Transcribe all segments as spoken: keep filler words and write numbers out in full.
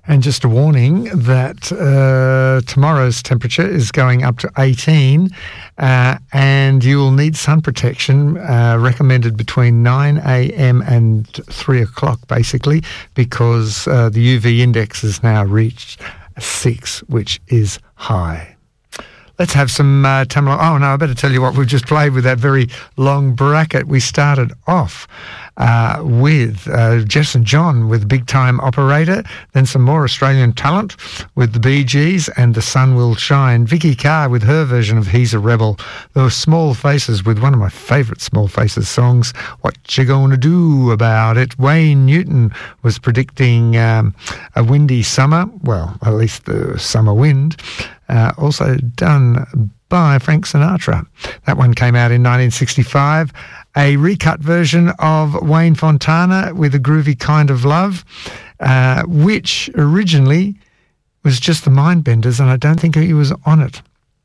And just a warning that uh, tomorrow's temperature is going up to eighteen uh, and you will need sun protection uh, recommended between nine a.m. and three o'clock basically, because uh, the U V index has now reached six, which is high. Let's have some uh, Tamil... Oh, no, I better tell you what we've just played with that very long bracket. We started off uh, with uh, Jess and John with Big Time Operator, then some more Australian talent with the Bee Gees and The Sun Will Shine. Vicky Carr with her version of He's a Rebel. There were Small Faces with one of my favourite Small Faces songs, What You Gonna Do About It. Wayne Newton was predicting um, a windy summer, well, at least the summer wind. Uh, also done by Frank Sinatra. That one came out in nineteen sixty-five. A recut version of Wayne Fontana with A Groovy Kind of Love, uh, which originally was just the Mindbenders, and I don't think he was on it.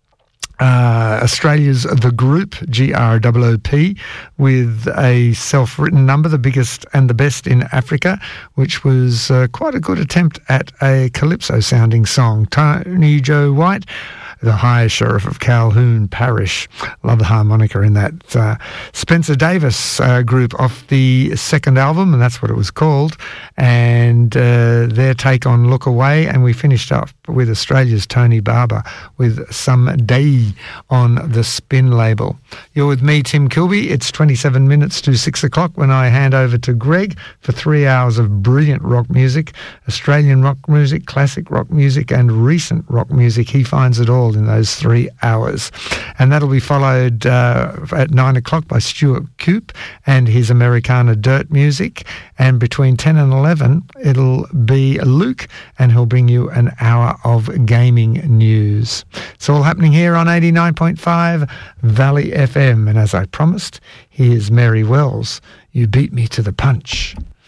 Uh, Australia's The Group, G R O O P, with a self-written number, The Biggest and the Best in Africa, which was uh, quite a good attempt at a calypso-sounding song. Tony Joe White, the High Sheriff of Calhoun Parish. Love the harmonica in that. Uh, Spencer Davis uh, group off the second album, and that's what it was called, and uh, their take on Look Away, and we finished up with Australia's Tony Barber with Some Day on the Spin label. You're with me, Tim Kilby. It's twenty-seven minutes to six o'clock when I hand over to Greg for three hours of brilliant rock music, Australian rock music, classic rock music, and recent rock music. He finds it all in those three hours. And that'll be followed uh, at nine o'clock by Stuart Coop and his Americana Dirt music. And between ten and eleven, it'll be Luke, and he'll bring you an hour of gaming news. It's all happening here on eighty-nine point five Valley F M. And as I promised, here's Mary Wells, You Beat Me to the Punch.